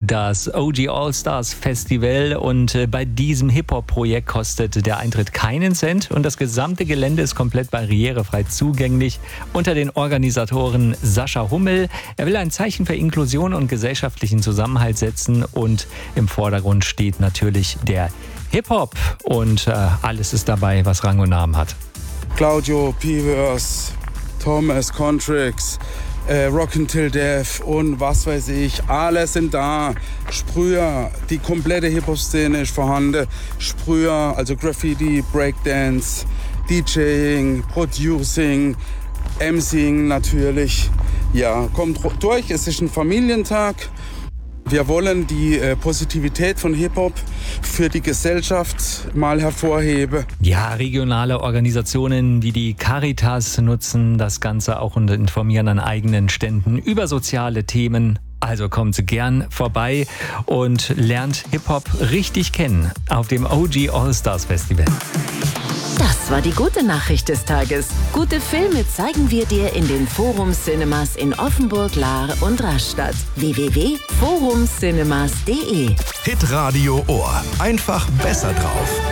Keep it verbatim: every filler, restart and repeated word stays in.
das O G All-Stars Festival und bei diesem Hip-Hop-Projekt kostet der Eintritt keinen Cent und das gesamte Gelände ist komplett barrierefrei zugänglich. Unter den Organisatoren Sascha Hummel. Er will ein Zeichen für Inklusion und gesellschaftlichen Zusammenhalt setzen und im Vordergrund steht natürlich der Hip-Hop und äh, alles ist dabei, was Rang und Namen hat. Claudio, P-Verse, Thomas, Contrix, äh, Rockin' Till Death und was weiß ich, alle sind da. Sprüher, die komplette Hip-Hop-Szene ist vorhanden. Sprüher, also Graffiti, Breakdance, DJing, Producing, MCing natürlich. Ja, kommt durch, es ist ein Familientag. Wir wollen die äh, Positivität von Hip-Hop für die Gesellschaft mal hervorheben. Ja, regionale Organisationen wie die Caritas nutzen das Ganze auch und informieren an eigenen Ständen über soziale Themen. Also kommt gern vorbei und lernt Hip-Hop richtig kennen auf dem O G All-Stars Festival. Das war die gute Nachricht des Tages. Gute Filme zeigen wir dir in den Forum Cinemas in Offenburg, Lahr und Rastatt. w w w punkt forum cinemas punkt d e Hitradio Ohr. Einfach besser drauf.